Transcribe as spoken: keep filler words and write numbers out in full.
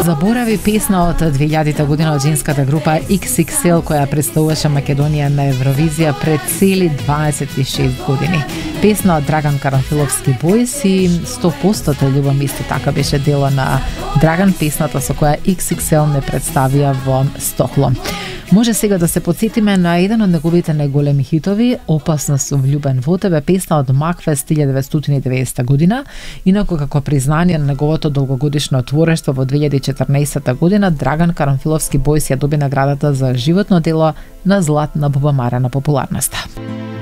Заборави песна од две илјадите година од женската група икс икс ел која представуваше Македонија на Евровизија пред цели дваесет и шест години. Песна од Драган Карамфиловски Бојс и сто посто те љубам исто така беше дело на Драган, песната со која икс икс ел не представија во Стокхолм. Може сега да се подсетиме на еден од неговите најголеми хитови, Опасно сум влюбен во тебе, песна од Макфест илјада деветстотини и деветдесета година. Инаку како признание на неговото долгогодишно творештво во две илјади и четрнаесета година, Драган Карамфиловски Бојс ја доби наградата за животно дело на златна бубамара на популарноста.